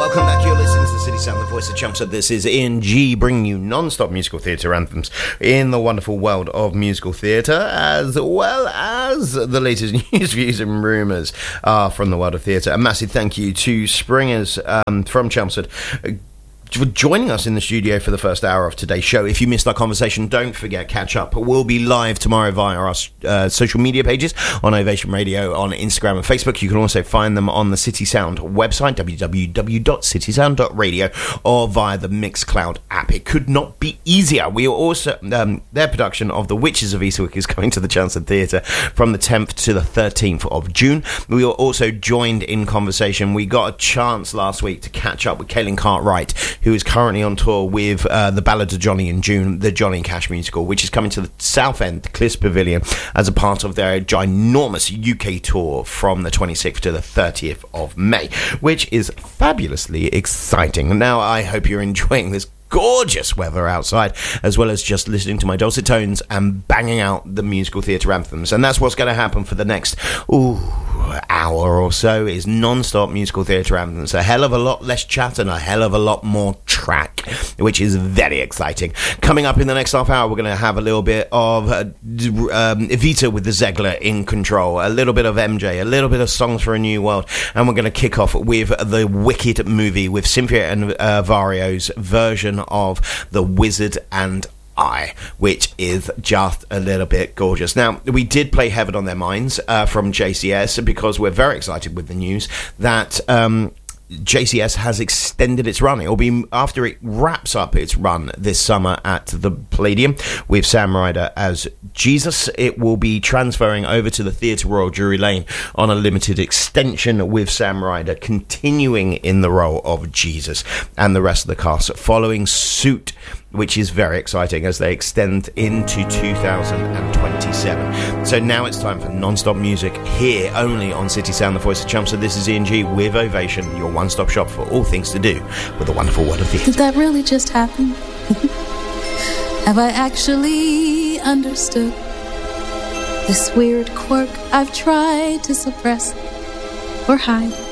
Welcome back. You're listening to the City Sound, the voice of Chelmsford. This is Ian G, bringing you non-stop musical theatre anthems in the wonderful world of musical theatre, as well as the latest news, views and rumours from the world of theatre. A massive thank you to Springers from Chelmsford for joining us in the studio for the first hour of today's show. If you missed our conversation, don't forget, catch up. We'll be live tomorrow via our social media pages on Ovation Radio, on Instagram and Facebook. You can also find them on the City Sound website, www.citysound.radio, or via the Mixcloud app. It could not be easier. We are also, their production of The Witches of Eastwick is going to the Chelmsford Theatre from the 10th to the 13th of June. We were also joined in conversation. We got a chance last week to catch up with Kaylin Cartwright, who is currently on tour with The Ballad of Johnny in June, the Johnny Cash musical, which is coming to the South End, Cliffs Pavilion, as a part of their ginormous UK tour from the 26th to the 30th of May, which is fabulously exciting. Now, I hope you're enjoying this gorgeous weather outside, as well as just listening to my dulcet tones and banging out the musical theatre anthems. And that's what's going to happen for the next hour or so, is non-stop musical theatre anthems. A hell of a lot less chat and a hell of a lot more track, which is very exciting. Coming up in the next half hour, we're going to have a little bit of Evita with the Zegler in control, a little bit of MJ, a little bit of Songs for a New World, and we're going to kick off with the Wicked movie with Cynthia and Vario's version of The Wizard and I, which is just a little bit gorgeous. Now, we did play Heaven on Their Minds from JCS, because we're very excited with the news that JCS has extended its run. It will be after it wraps up its run this summer at the Palladium with Sam Ryder as Jesus. It will be transferring over to the Theatre Royal Drury Lane on a limited extension, with Sam Ryder continuing in the role of Jesus and the rest of the cast following suit, which is very exciting as they extend into 2027. So now it's time for non-stop music here only on City Sound, the voice of Chelmsford. This is Ian G with Ovation, your one-stop shop for all things to do with the wonderful world of theatre. Did that really just happen? Have I actually understood this weird quirk I've tried to suppress or hide?